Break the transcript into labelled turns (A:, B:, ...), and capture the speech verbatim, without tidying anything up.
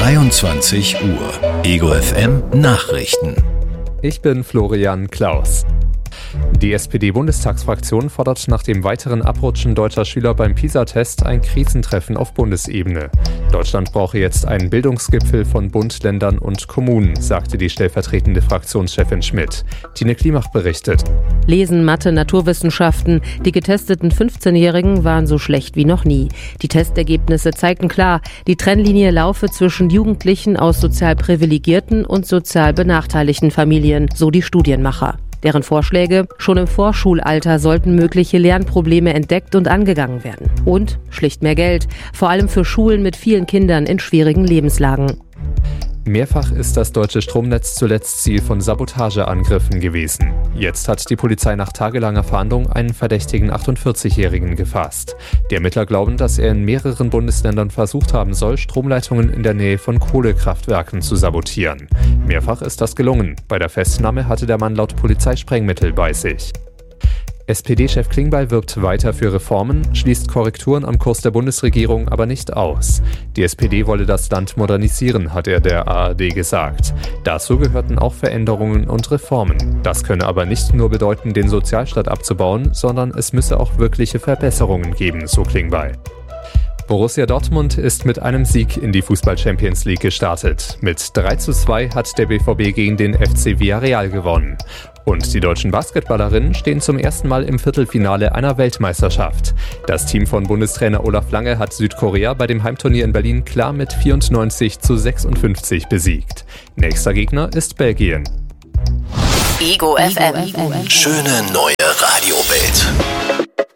A: dreiundzwanzig Uhr. Ego F M Nachrichten.
B: Ich bin Florian Klaus. Die S P D-Bundestagsfraktion fordert nach dem weiteren Abrutschen deutscher Schüler beim PISA-Test ein Krisentreffen auf Bundesebene. Deutschland brauche jetzt einen Bildungsgipfel von Bund, Ländern und Kommunen, sagte die stellvertretende Fraktionschefin Schmidt. Tine Klimach berichtet.
C: Lesen, Mathe, Naturwissenschaften. Die getesteten fünfzehnjährigen waren so schlecht wie noch nie. Die Testergebnisse zeigten klar, die Trennlinie laufe zwischen Jugendlichen aus sozial privilegierten und sozial benachteiligten Familien, so die Studienmacher. Deren Vorschläge: schon im Vorschulalter sollten mögliche Lernprobleme entdeckt und angegangen werden. Und schlicht mehr Geld, vor allem für Schulen mit vielen Kindern in schwierigen Lebenslagen.
B: Mehrfach ist das deutsche Stromnetz zuletzt Ziel von Sabotageangriffen gewesen. Jetzt hat die Polizei nach tagelanger Fahndung einen verdächtigen achtundvierzigjährigen gefasst. Die Ermittler glauben, dass er in mehreren Bundesländern versucht haben soll, Stromleitungen in der Nähe von Kohlekraftwerken zu sabotieren. Mehrfach ist das gelungen. Bei der Festnahme hatte der Mann laut Polizei Sprengmittel bei sich. S P D-Chef Klingbeil wirbt weiter für Reformen, schließt Korrekturen am Kurs der Bundesregierung aber nicht aus. Die S P D wolle das Land modernisieren, hat er der A R D gesagt. Dazu gehörten auch Veränderungen und Reformen. Das könne aber nicht nur bedeuten, den Sozialstaat abzubauen, sondern es müsse auch wirkliche Verbesserungen geben, so Klingbeil. Borussia Dortmund ist mit einem Sieg in die Fußball-Champions League gestartet. Mit drei zu zwei hat der B V B gegen den F C Villarreal gewonnen. Und die deutschen Basketballerinnen stehen zum ersten Mal im Viertelfinale einer Weltmeisterschaft. Das Team von Bundestrainer Olaf Lange hat Südkorea bei dem Heimturnier in Berlin klar mit vierundneunzig zu sechsundfünfzig besiegt. Nächster Gegner ist Belgien.
A: Ego F M. Schöne neue Radiowelt.